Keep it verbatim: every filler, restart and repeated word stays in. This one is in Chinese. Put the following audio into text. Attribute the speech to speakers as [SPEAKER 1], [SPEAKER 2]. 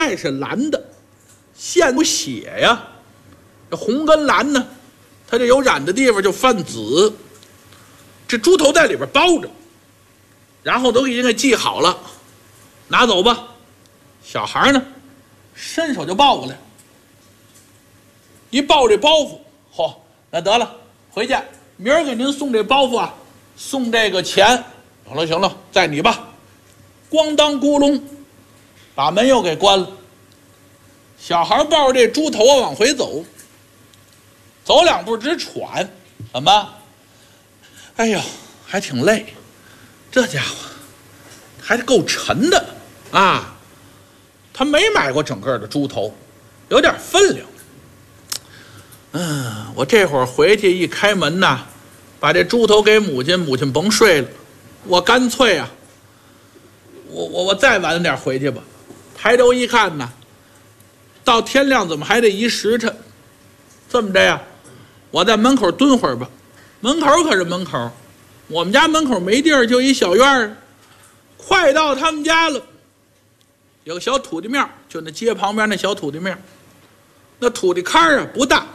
[SPEAKER 1] 爱是蓝的，线有血呀。这红跟蓝呢，它这有染的地方就泛紫。这猪头在里边包着，然后都已经给系好了，拿走吧。小孩呢，伸手就抱过来，一抱这包袱，嚯，那得了，回去明儿给您送这包袱啊，送这个钱。行了行了，在你吧。咣当咕隆，把门又给关了。小孩抱着这猪头啊往回走，走两步直喘，怎么？哎呦，还挺累，这家伙还是够沉的啊！他没买过整个的猪头，有点分量。嗯，我这会儿回去一开门呐，把这猪头给母亲，母亲甭睡了，我干脆啊，我我我再晚点回去吧。抬头一看呐，到天亮怎么还得一时辰？这么着呀，我在门口蹲会儿吧。门口可是门口，我们家门口没地儿，就一小院儿。快到他们家了，有个小土地面，就那街旁边那小土地面，那土地坎儿啊不大，